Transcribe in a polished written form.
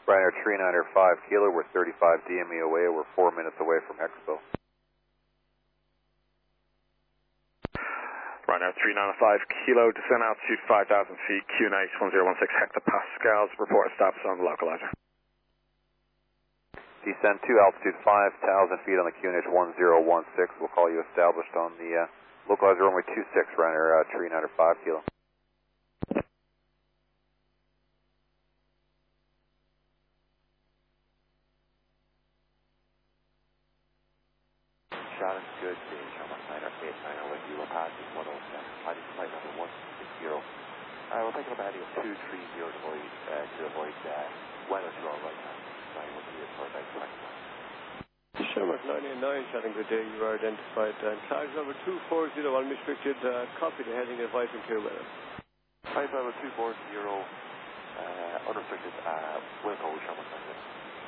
Ryanair 395 Kilo, we're 35 DME away, we're 4 minutes away from Expo. Ryanair 395 Kilo, descend altitude 5,000 feet, QNH 1016 hectopascals, report status on the localizer. Descend to altitude 5,000 feet on the QNH 1016, we'll call you established on the localizer runway 26, Ryanair 395 Kilo. Charlotte, good day. Sharma Ryanair 890 with you. We're passing 107. Flight flight number 160. We're taking about 230 to avoid weather to our right hand. Sorry, we'll be here for about 20 minutes. Shamrock 989, chatting good day. You are identified. Clouds number 2401 restricted. Copy the heading, advising clear weather. Flight level 240, unrestricted, will hold